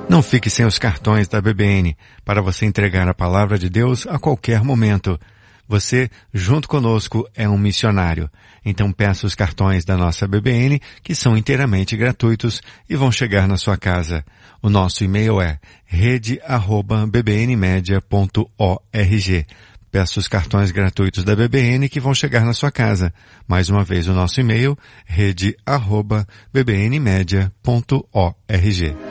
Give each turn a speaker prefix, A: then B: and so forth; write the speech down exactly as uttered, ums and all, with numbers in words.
A: Não fique sem os cartões da B B N para você entregar a palavra de Deus a qualquer momento. Você, junto conosco, é um missionário. Então peça os cartões da nossa B B N, que são inteiramente gratuitos e vão chegar na sua casa. O nosso e-mail é rede arroba b b n media ponto org. Peça os cartões gratuitos da B B N que vão chegar na sua casa. Mais uma vez o nosso e-mail, rede arroba b b n media ponto org.